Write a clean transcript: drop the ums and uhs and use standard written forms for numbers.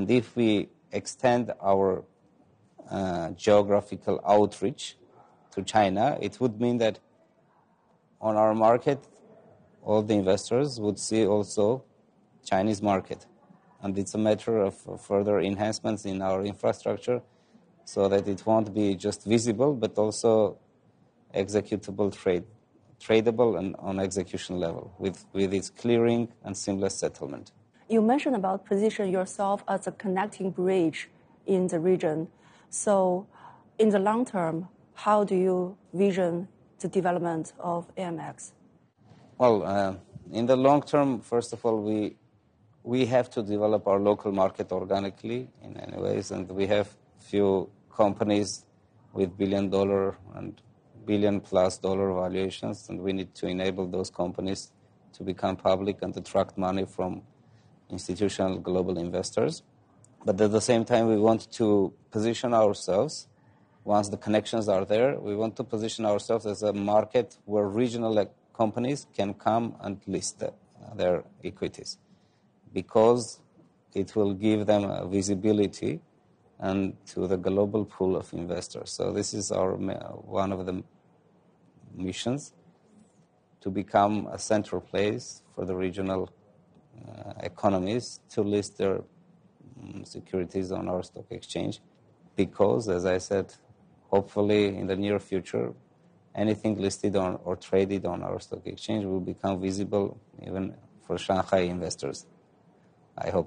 And if we extend our geographical outreach to China, it would mean that on our market, all the investors would see also Chinese market. And it's a matter of further enhancements in our infrastructure so that it won't be just visible, but also executable tradable and on execution level with its clearing and seamless settlement. You mentioned about position yourself as a connecting bridge in the region. So in the long term, how do you vision the development of AMX? Well, in the long term, first of all, we have to develop our local market organically in many ways, and we have few companies with $1 billion and $1 billion+ valuations, and we need to enable those companies to become public and attract money from institutional global investors. But at the same time, we want to position ourselves, once the connections are there, we want to position ourselves as a market where regional companies can come and list their equities, because it will give them a visibility and to the global pool of investors. So this is our one of the missions, to become a central place for the regional economies to list their securities on our stock exchange, because, as I said, hopefully in the near future, anything listed on or traded on our stock exchange will become visible even for Shanghai investors. I hope